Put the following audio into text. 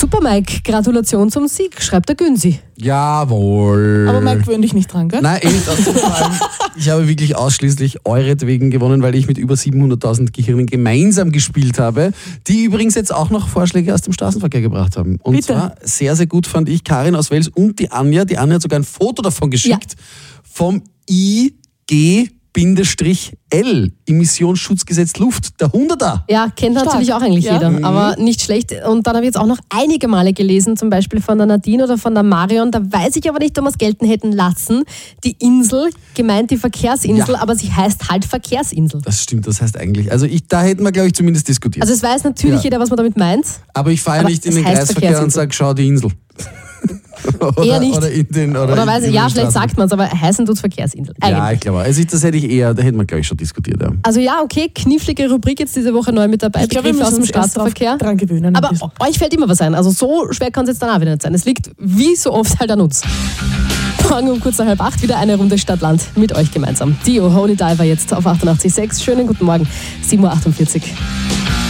Super, Mike. Gratulation zum Sieg, schreibt der Günsi. Jawohl. Aber Mike, gewöhn dich nicht dran, gell? Nein, vor allem, ich habe wirklich ausschließlich euretwegen gewonnen, weil ich mit über 700.000 Gehirnen gemeinsam gespielt habe, die übrigens jetzt auch noch Vorschläge aus dem Straßenverkehr gebracht haben. Und Bitte. zwar sehr, sehr gut fand ich Karin aus Wels und die Anja. Die Anja hat sogar ein Foto davon geschickt, vom IG-L, Emissionsschutzgesetz Luft, der 100er. Ja, kennt Stark. natürlich auch eigentlich Ja. jeder, aber nicht schlecht. Und dann habe ich jetzt auch noch einige Male gelesen, zum Beispiel von der Nadine oder von der Marion, da weiß ich aber nicht, ob wir es gelten hätten lassen. Die Insel, gemeint die Verkehrsinsel, Ja. aber sie heißt halt Verkehrsinsel. Das stimmt, das heißt eigentlich, also da hätten wir, glaube ich, zumindest diskutiert. Also es weiß natürlich Ja. jeder, was man damit meint. Aber ich fahre ja aber nicht in es den heißt Kreisverkehr und Verkehrsinsel. sage, schau die Insel. Eher nicht. Oder in den, Oder weiß ich, in ja, den vielleicht Straßen. sagt man es, aber heißen tut's Verkehrsinsel. Ja, Eigentlich. ich glaube, also das hätte ich eher, da hätten wir, glaube ich, schon diskutiert. Ja. Also ja, okay, knifflige Rubrik jetzt diese Woche neu mit dabei. Ich glaube, wir Begriffe müssen aus dem uns erst Straßenverkehr. dran gewöhnen. ein Aber bisschen. euch fällt immer was ein. Also so schwer kann es jetzt dann auch wieder nicht sein. Es liegt wie so oft halt an uns. Morgen um kurz nach 7:30 wieder eine Runde Stadt-Land mit euch gemeinsam. Dio, Holy Diver jetzt auf 88.6. Schönen guten Morgen, 7:48 Uhr.